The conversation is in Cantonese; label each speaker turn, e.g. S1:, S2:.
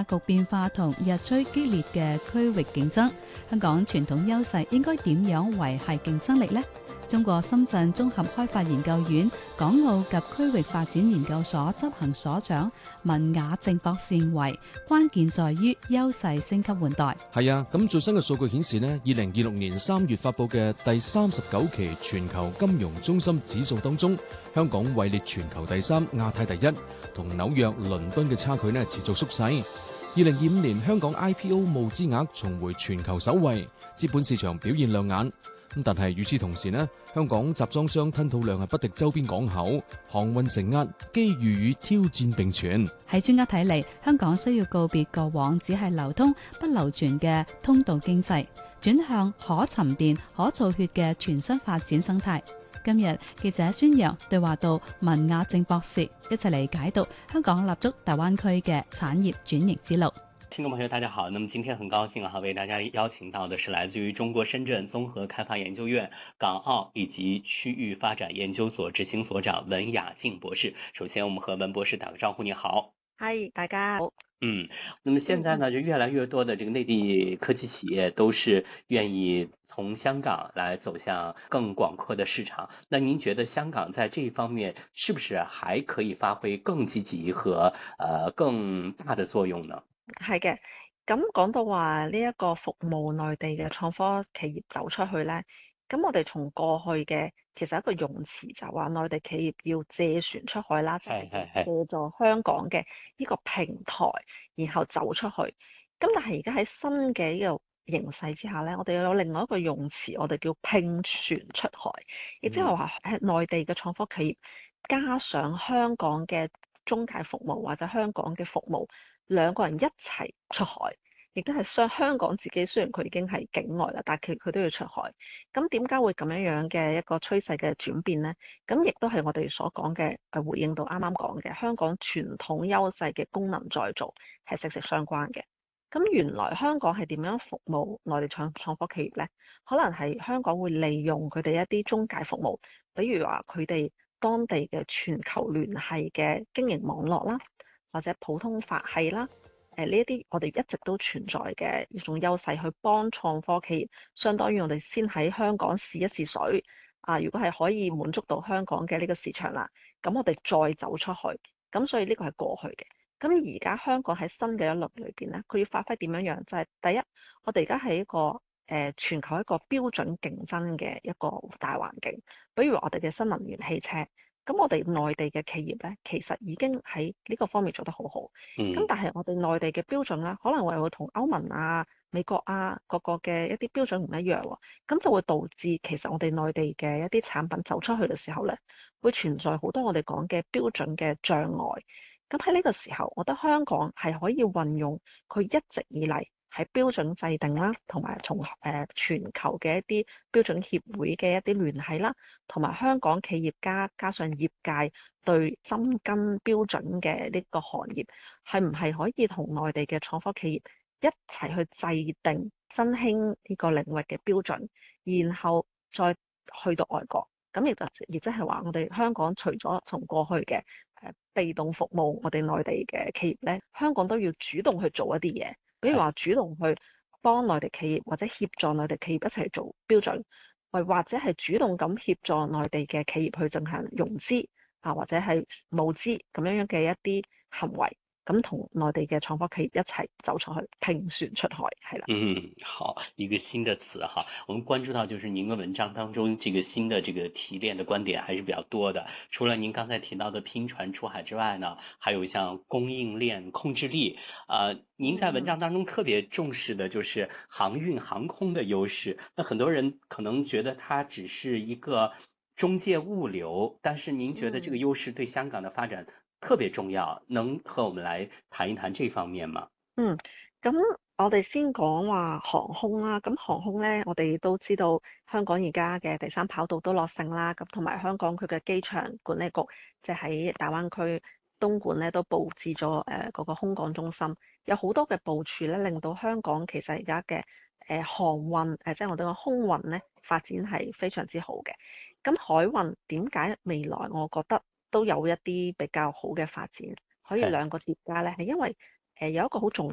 S1: 局變化同日趨激烈嘅區域競爭，香港傳統優勢應該點樣維繫競爭力呢？中國深圳綜合開發研究院港澳及區域發展研究所執行所長文雅正博士認為，關鍵在於優勢升級換代。
S2: 係啊，咁最新嘅數據顯示呢，2026年3月發佈嘅第39期全球金融中心指數當中，香港位列全球第3、亞太第1，同紐約、倫敦嘅差距呢持續縮細。2025年香港 IPO 募資額重回全球首位，資本市場表現亮眼。但係與此同時呢，香港集裝箱吞吐量係不敵周邊港口，航運承壓，機遇與挑戰並存。
S1: 喺專家睇嚟，香港需要告別過往只係流通不流傳嘅通道經濟，轉向可沉澱、可造血嘅全新發展生態。今日記者孫陽對話到文雅正博士，一齊嚟解讀香港立足大灣區嘅產業轉型之路。
S3: 聽眾朋友大家好，那麼今天很高興為大家邀請到的是來自於中國深圳綜合開發研究院港澳以及區域發展研究所執行所長文雅正博士。首先我們和文博士打個招呼，你好。
S4: 嗨，大家好。
S3: 那麼現在呢，就越來越多的這個內地科技企業都是願意從香港來走向更廣闊的市場。那您覺得香港在這一方面是不是還可以發揮更積極和更大的作用呢？
S4: 係嘅，咁講到話呢一個服務內地嘅創科企業走出去呢，咁我哋從過去嘅其實一個用詞就話內地企業要借船出海啦，就係借助香港嘅呢個平台，然後走出去。咁但係而家喺新嘅呢個形勢之下呢，我哋有另外一個用詞，我哋叫拼船出海，亦即係話喺內地嘅創科企業加上香港嘅中介服務或者香港嘅服務，兩個人一齊出海，亦都係香港自己雖然佢已經係境外啦，但係佢都要出海。咁點解會咁樣嘅一個趨勢嘅轉變呢？咁亦都係我哋所講嘅回應到啱啱講嘅香港傳統優勢嘅功能再造係息息相關嘅。咁原來香港係點樣服務內地創科企業呢？可能係香港會利用佢哋一啲中介服務，比如話佢哋當地嘅全球聯繫嘅經營網絡啦，或者普通法系啦，呢一啲我哋一直都存在嘅一種優勢，去幫創科企業，相當於我哋先喺香港試一試水啊。如果係可以滿足到香港嘅呢個市場啦，咁我哋再走出去。咁所以呢個係過去嘅。咁而家香港喺新嘅一輪裏邊咧，佢要發揮點樣樣？就係第一，我哋而家係一個全球一個標準競爭嘅一個大環境，比如我哋嘅新能源汽車。咁我哋內地嘅企業咧，其實已經喺呢個方面做得好好。咁但係我哋內地嘅標準啦，可能會同歐盟啊、美國啊各個嘅一啲標準唔一樣喎。咁就會導致其實我哋內地嘅一啲產品走出去嘅時候咧，會存在好多我哋講嘅標準嘅障礙。咁喺呢個時候，我覺得香港係可以運用佢一直以嚟喺標準制定啦，同埋從全球嘅一啲標準協會嘅一啲聯繫啦，同埋香港企業家加上業界對深耕標準嘅呢個行業，係唔係可以同內地嘅創科企業一齊去制定新興呢個領域嘅標準，然後再去到外國。咁亦即係話，我哋香港除咗從過去嘅被動服務我哋內地嘅企業咧，香港都要主動去做一啲嘢。比如話主動去幫內地企業或者協助內地企業一齊做標準，或者係主動咁協助內地嘅企業去進行融資啊，或者係募資咁樣嘅一啲行為，咁同內地嘅創科企業一齊走出去拼船出海，係啦。
S3: 好，一個新的詞哈，我們關注到就是您的文章當中這個新的這個提煉的觀點還是比較多的。除了您剛才提到的拼船出海之外呢，還有像供應鏈控制力。您在文章當中特別重視的就是航運航空的優勢。那很多人可能覺得它只是一個中介物流，但是您覺得這個優勢對香港的發展特別重要，能和我們來談一談這方面嗎？
S4: 咁我哋先講話航空啦。咁航空咧，我哋都知道香港而家嘅第三跑道都落成啦。咁同埋香港佢嘅機場管理局，即係喺大灣區東莞咧都佈置咗嗰個空港中心，有好多嘅部署咧，令到香港其實而家嘅航運即係我哋個空運咧發展係非常之好嘅。咁海運點解未來我覺得都有一啲比較好嘅發展，可以兩個疊加咧？係因為有一個好重